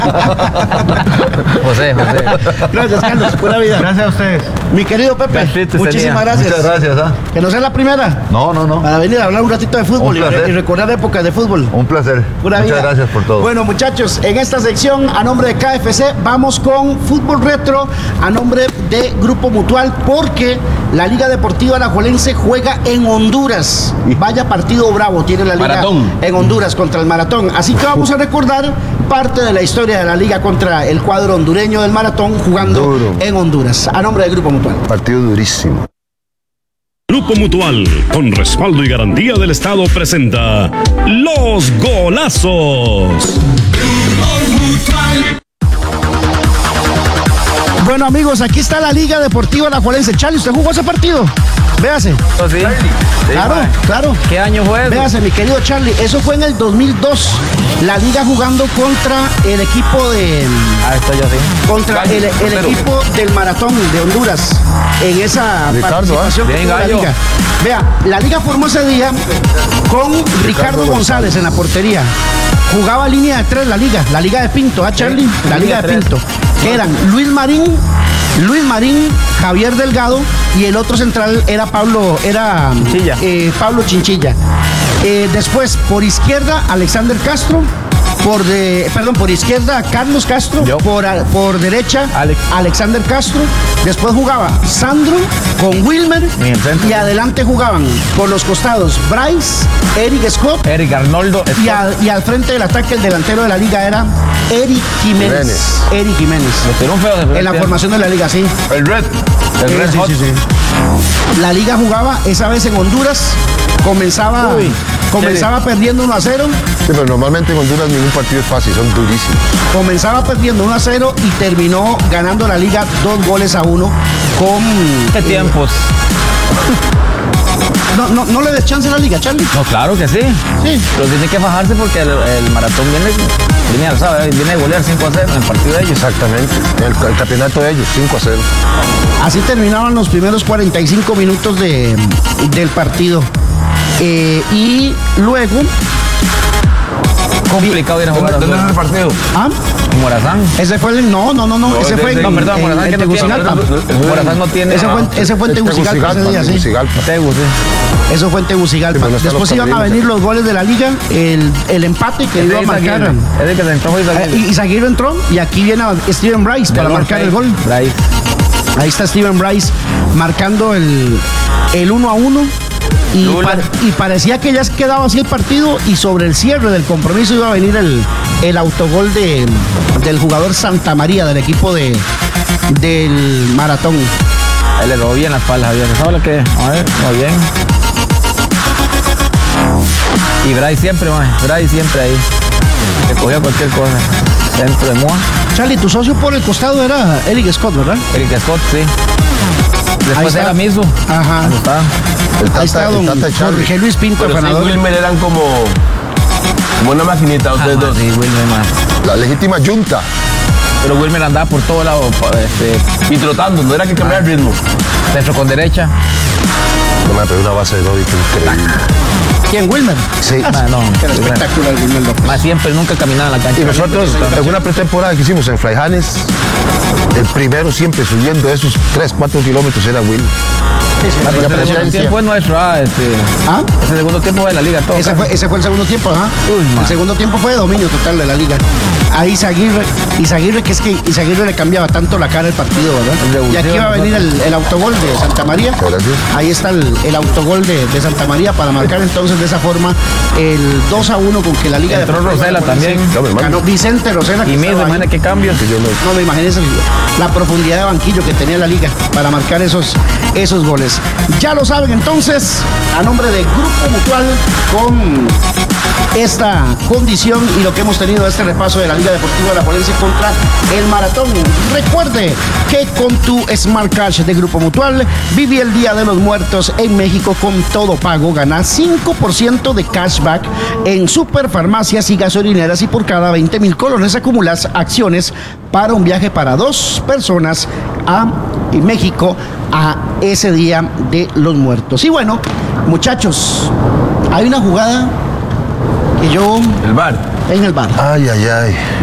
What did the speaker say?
José. Gracias, Carlos. Pura vida. Gracias a ustedes. Mi querido Pepe, muchísimas gracias. Muchas gracias. Que no sea la primera. No. Para venir a hablar un ratito de fútbol y recordar épocas de fútbol. Un placer. Pura vida. Muchas gracias por todo. Bueno, muchachos, en esta sección, a nombre de KFC, vamos con Fútbol Retro, a nombre de Grupo Mutual, porque la Liga Deportiva Alajuelense juega en Honduras. Vaya partido bravo tiene la Liga Maratón. en Honduras contra el Maratón. Así que vamos a recordar parte de la historia de la Liga contra el cuadro hondureño del Maratón jugando Duro. en Honduras, a nombre de Grupo Mutual. Partido durísimo. Grupo Mutual, con respaldo y garantía del Estado, presenta Los Golazos. Bueno, amigos, aquí está la Liga Deportiva Alajuelense. Charlie, ¿usted jugó ese partido? Véase. Sí. Claro. ¿Qué año fue eso? Véase, mi querido Charlie, eso fue en el 2002. La Liga jugando contra el equipo de... Esto yo sí. Contra el equipo del Maratón de Honduras. En esa participación que Bien, tuvo la gallo. Liga. Vea, la Liga formó ese día con Ricardo González en la portería. Jugaba línea de tres la Liga de Pinto, Charlie? La Liga de Pinto. Que eran Luis Marín, Javier Delgado, y el otro central era Pablo Chinchilla. Después, por izquierda, Alexander Castro. Por izquierda, Carlos Castro. Por derecha, Alexander Castro. Después jugaba Sandro con Wilmer. Y adelante jugaban por los costados Bryce, Eric Scott, Eric Arnoldo. y al frente del ataque el delantero de la liga era Eric Jiménez. En la formación de la liga, sí. El Red Hot. Sí. La liga jugaba esa vez en Honduras. Comenzaba perdiendo 1-0. Sí, pero normalmente en Honduras ningún partido es fácil, son durísimos. Comenzaba perdiendo 1-0 y terminó ganando la liga 2-1 con... ¿Qué tiempos? No le des chance a la liga, Charlie. No, claro que sí. Sí. Pero tiene que fajarse porque el Maratón viene a golear 5-0 en el partido de ellos. Exactamente. El campeonato de ellos, 5-0. Así terminaban los primeros 45 minutos del partido. Y luego... Complicado ir a jugar. ¿Dónde es el partido? ¿Ah? ¿En Morazán? Ese fue el... No. Ese fue en... Morazán que no tiene. Morazán no tiene. Ese fue en Tegucigalpa ese día, sí. Eso fue en Tegucigalpa. Sí, después iban a venir los goles de la liga, el empate que iba a marcar. Es el que se entró Izaguirre entró y aquí viene Steven Bryce para marcar el gol. Bryce. Ahí está Steven Bryce marcando el 1-1. Y parecía que ya quedaba así el partido, y sobre el cierre del compromiso iba a venir el autogol del jugador Santa María del equipo del Maratón. Él le robó bien la espalda, Javier. ¿Sabes lo que es? A ver, muy bien. Y Bryce siempre ahí. Se cogía cualquier cosa. Dentro de Moa. Charlie, tu socio por el costado era Eric Scott, ¿verdad? Eric Scott, sí. Después era Miso. Ajá. Ahí está don Jorge Luis Pinto, Pero ganador. sí, Wilmer eran como una maquinita, ustedes dos. Sí, Wilmer más. La legítima yunta. Pero Wilmer andaba por todo lado. Y trotando, no era que cambiar el ritmo. Centro con derecha. No me pegó una base de Dóvito increíble. ¿Quién, Wilmer? Sí. No. Era espectacular, Wilmer López. Más siempre nunca caminaba en la cancha. Y nosotros, en una pretemporada que hicimos en Fraijanes, el primero siempre subiendo esos 3-4 kilómetros era Will. El segundo tiempo es nuestro. Ese segundo tiempo de la liga. Todo Ese fue el segundo tiempo, ajá. Man. El segundo tiempo fue de dominio total de la liga. Ahí Izaguirre, que es que Izaguirre le cambiaba tanto la cara al partido, ¿verdad? Y aquí va a venir el autogol de Santa María. Gracias. Ahí está el autogol de Santa María para marcar entonces de esa forma el 2-1 con que la liga entró de Rosela también. Ganó Vicente Rosela. Y Miso, imagínate qué cambios. No me imagino la profundidad de banquillo que tenía la liga para marcar esos goles. Ya lo saben entonces, a nombre de Grupo Mutual, con esta condición y lo que hemos tenido este repaso de la Liga Deportiva Alajuelense contra el Maratón. Recuerde que con tu Smart Cash de Grupo Mutual, vive el Día de los Muertos en México con todo pago. Gana 5% de cashback en superfarmacias y gasolineras, y por cada 20,000 colones acumulas acciones para un viaje para 2 personas a México a ese Día de los Muertos. Y bueno, muchachos, hay una jugada que yo... El bar. En el bar. Ay.